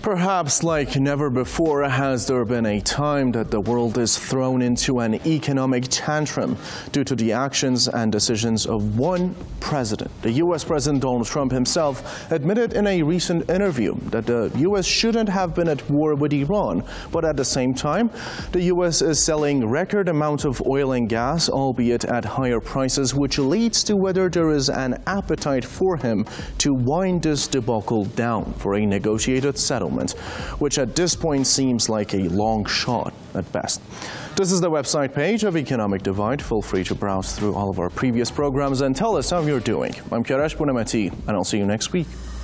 Perhaps like never before has there been a time that the world is thrown into an economic tantrum due to the actions and decisions of one president. The U.S. President Donald Trump himself admitted in a recent interview that the U.S. shouldn't have been at war with Iran, but at the same time, the U.S. is selling record amounts of oil and gas, albeit at higher prices, which leads to whether there is an appetite for him to wind this debacle down for a negotiated settlement, which at this point seems like a long shot at best. This is the website page of Economic Divide. Feel free to browse through all of our previous programs and tell us how you're doing. I'm Kiarash Bunamati, and I'll see you next week.